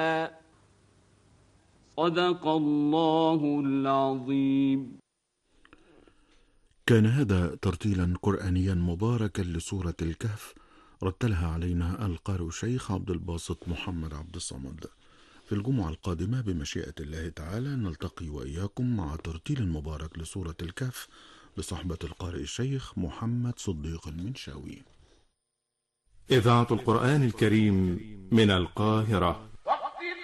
صدق الله العظيم. كان هذا ترتيلا قرآنيا مباركا لسورة الكهف، رتلها علينا القارئ الشيخ عبد الباسط محمد عبد الصمد. في الجمعة القادمة بمشيئة الله تعالى نلتقي وإياكم مع ترتيل مبارك لسورة الكهف بصحبة القارئ الشيخ محمد صديق المنشاوي. إذاعة القرآن الكريم من القاهرة.